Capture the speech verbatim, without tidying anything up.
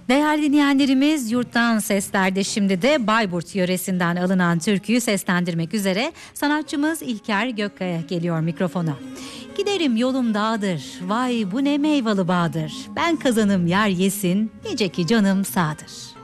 Değerli dinleyenlerimiz, Yurttan Sesler'de şimdi de Bayburt yöresinden alınan türküyü seslendirmek üzere sanatçımız İlker Gökkaya geliyor mikrofona. Giderim yolum dağdır, vay bu ne meyvalı bağdır, ben kazanım yer yesin, nice ki canım sağdır.